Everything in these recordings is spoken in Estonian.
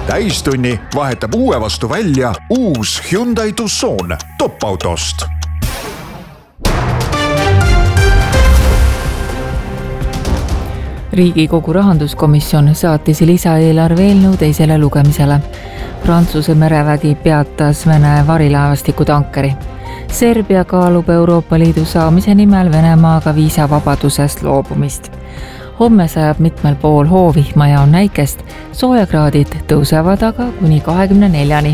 täistunni vahetab uue vastu välja uus Hyundai Tucson top-autost. Riigikogu rahanduskomisjon saatis lisaeelarve eelnõu teisele lugemisele. Prantsuse merevägi peatas Vene varilaevastiku tankeri. Serbia kaalub Euroopa Liidu saamise nimel Venemaaga viisavabadusest loobumist. Homme sajab mitmel pool hoovihma ja on näikest, soojakraadid tõusevad aga kuni 24-ni.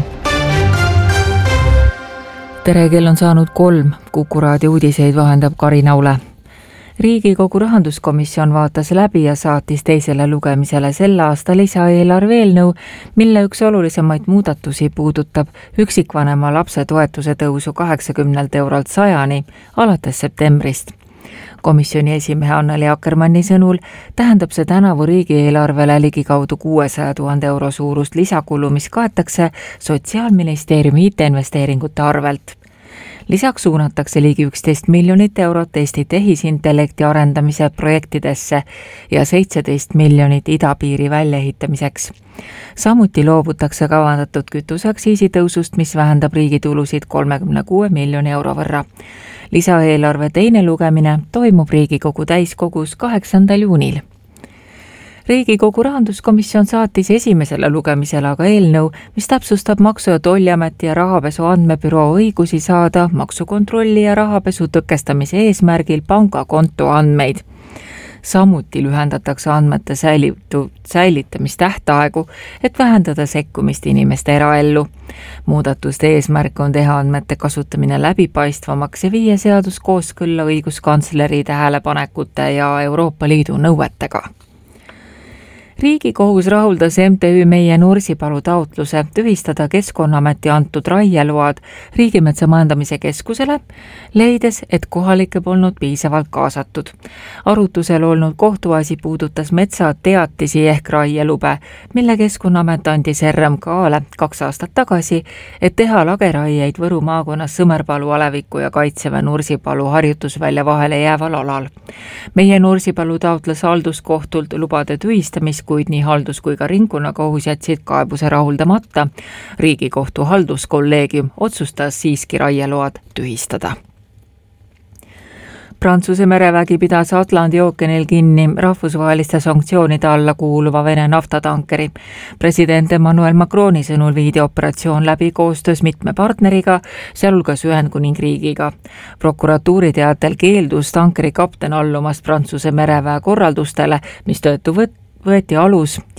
Tere, kell on saanud 3, Kuku raadio uudiseid vahendab Kari Naule. Riigikogu rahanduskomisjon vaatas läbi ja saatis teisele lugemisele selle aasta lisaeelarve eelnõu, mille üks olulisemaid muudatusi puudutab üksikvanema lapse toetuse tõusu 80 eurolt 100-ni alates septembrist. Komisjoni esimehe Anneli Akkermanni sõnul tähendab see tänavu riigieelarvele ligikaudu 600 000 euro suurust lisakulu, mis kaetakse Sotsiaalministeeriumi IT-investeeringute arvelt. Lisaks suunatakse ligi 11 miljonit eurot Eesti tehisintellekti arendamise projektidesse ja 17 miljonit idapiiri väljaehitamiseks. Samuti loobutakse kavandatud kütuseaktsiisi tõusust, mis vähendab riigi tulusid 36 miljoni euro võrra. Lisaeelarve teine lugemine toimub Riigikogu täiskogus 8. juunil. Riigikogu rahanduskomisjon saatis esimesele lugemisele aga eelnõu, mis täpsustab Maksu- ja Tolliameti ja Rahapesu Andmebüroo õigusi saada maksukontrolli ja rahapesu tõkestamise eesmärgil pangakonto andmeid. Samuti lühendatakse andmete säilitamistähtaegu, et vähendada sekkumist inimeste eraellu. Muudatuste eesmärk on teha andmete kasutamine läbipaistvamaks ja viia seadus kooskõlla õiguskantsleri tähelepanekute ja Euroopa Liidu nõuetega. Riigikohus rahuldas MTÜ Meie Nursipalu taotluse tühistada Keskkonnaameti antud raieload Riigimetsa Majandamise Keskusele, leides, et kohalikke polnud piisavalt kaasatud. Arutusel olnud kohtuasi puudutas metsateatisi ehk raielube, mille Keskkonnaamet andis RMK-le 2 aastat tagasi, et teha lageraieid Võru maakonnas Sõmerpalu aleviku ja Kaitseväe Nursipalu harjutusvälja vahele jääval alal. Meie Nursipalu taotles halduskohtult lubade tühistamist, kuid nii haldus- kui ka ringkonnakohus jätsid kaebuse rahuldamata. Riigikohtu halduskolleegium otsustas siiski raieload tühistada. Prantsuse merevägi pidas Atlandi ookeanil kinni rahvusvaheliste sanktsioonide alla kuuluva Vene naftatankeri. President Emmanuel Macroni sõnul viidi operatsioon läbi koostöös mitme partneriga, sealhulgas Ühendkuningriigiga. Prokuratuuri teatel keeldus tankeri kapten allumast Prantsuse mereväe korraldustele, mistõttu võeti alus